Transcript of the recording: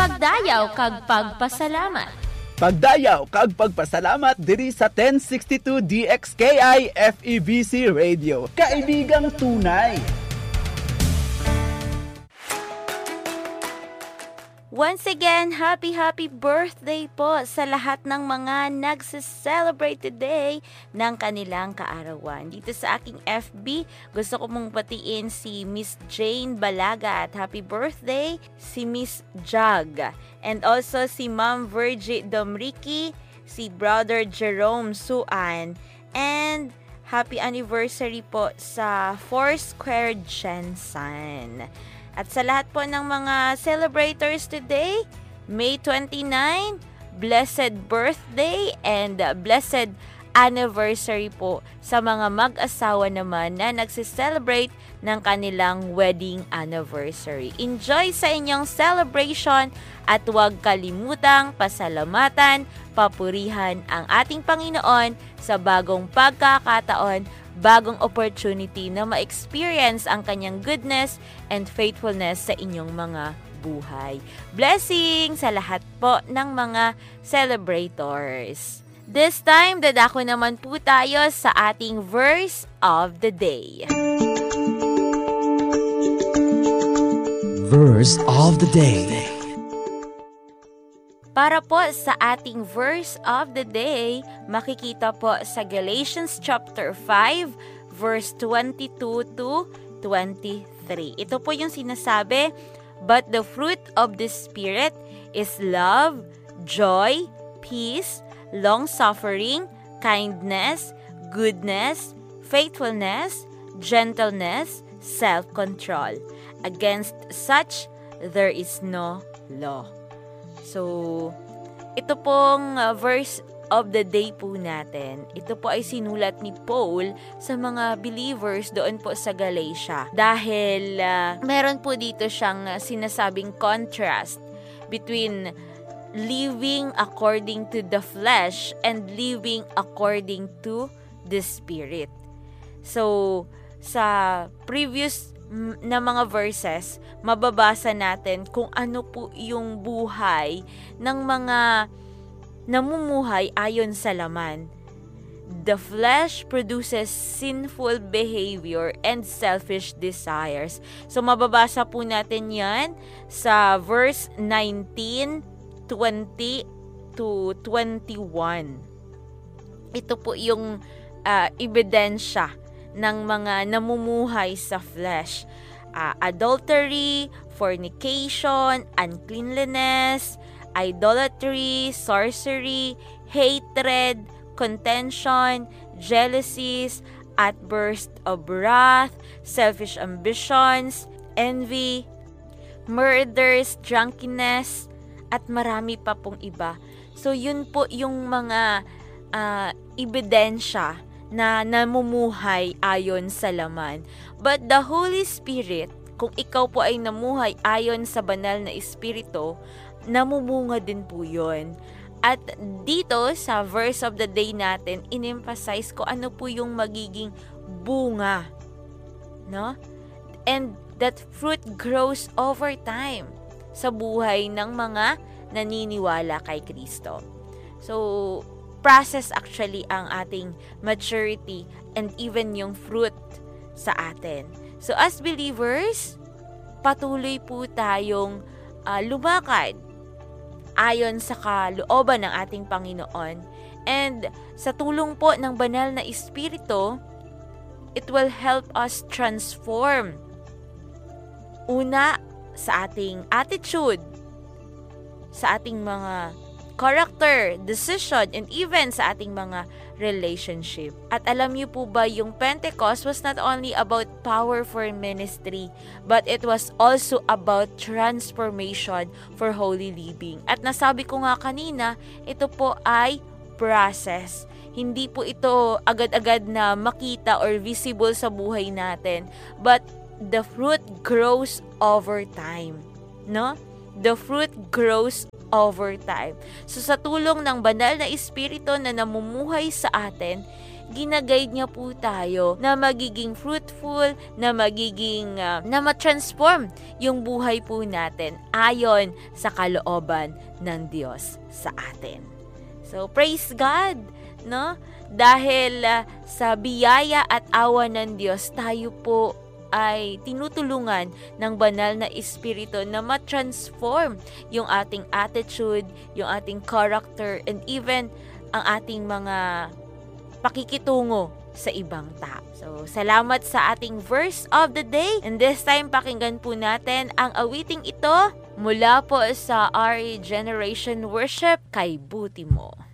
Pagdayaw kag pagpasalamat. Pagdayaw kag pagpasalamat diri sa 1062 DXKI FEBC Radio. Kaibigang tunay. Once again, happy birthday po sa lahat ng mga nagse-celebrate today ng kanilang kaarawan. Dito sa aking FB, gusto ko mong batiin si Miss Jane Balaga at happy birthday si Miss Jug. And also si Ma'am Virgie Domriki, si Brother Jerome Suan, and happy anniversary po sa Foursquare Jensen. At sa lahat po ng mga celebrators today, May 29, blessed birthday and blessed anniversary po sa mga mag-asawa naman na nagsiselebrate ng kanilang wedding anniversary. Enjoy sa inyong celebration at huwag kalimutang pasalamatan, papurihan ang ating Panginoon sa bagong pagkakataon, bagong opportunity na ma-experience ang kanyang goodness and faithfulness sa inyong mga buhay. Blessing sa lahat po ng mga celebrators. This time, dadako naman po tayo sa ating verse of the day. Verse of the day. Para po sa ating verse of the day, makikita po sa Galatians chapter 5, verse 22 to 23. Ito po yung sinasabi, but the fruit of the Spirit is love, joy, peace, long-suffering, kindness, goodness, faithfulness, gentleness, self-control. Against such, there is no law. So, ito pong verse of the day po natin. Ito po ay sinulat ni Paul sa mga believers doon po sa Galatia. Dahil meron po dito siyang sinasabing contrast between living according to the flesh and living according to the Spirit. So, sa previous na mga verses, mababasa natin kung ano po yung buhay ng mga namumuhay ayon sa laman. The flesh produces sinful behavior and selfish desires. So, mababasa po natin yan sa verse 19, 20 to 21. Ito po yung ebidensya ng mga namumuhay sa flesh. Adultery, fornication, uncleanliness, idolatry, sorcery, hatred, contention, jealousies, outburst of wrath, selfish ambitions, envy, murders, drunkenness, at marami pa pong iba. So, yun po yung mga ebidensya na namumuhay ayon sa laman. But the Holy Spirit, kung ikaw po ay namuhay ayon sa banal na Espiritu, namumunga din po yun. At dito sa verse of the day natin, in-emphasize ko ano po yung magiging bunga. No? And that fruit grows over time sa buhay ng mga naniniwala kay Kristo. So, process actually ang ating maturity and even yung fruit sa atin. So as believers, patuloy po tayong lumakad ayon sa kalooban ng ating Panginoon. And sa tulong po ng banal na Espiritu, it will help us transform. Una, sa ating attitude, sa ating mga character, decision, and even sa ating mga relationship. At alam niyo po ba, yung Pentecost was not only about power for ministry, but it was also about transformation for holy living. At nasabi ko nga kanina, ito po ay process. Hindi po ito agad-agad na makita or visible sa buhay natin, but the fruit grows over time. No? The fruit grows over time. So sa tulong ng banal na Espiritu na namumuhay sa atin, ginaguide niya po tayo na magiging fruitful, na magiging, na ma-transform yung buhay po natin ayon sa kalooban ng Diyos sa atin. So, praise God, no? Dahil sa biyaya at awa ng Diyos, tayo po ay tinutulungan ng banal na Espiritu na ma-transform yung ating attitude, yung ating character, and even ang ating mga pakikitungo sa ibang tao. So, salamat sa ating verse of the day. And this time, pakinggan po natin ang awiting ito mula po sa RE Generation Worship, Kay Buti Mo.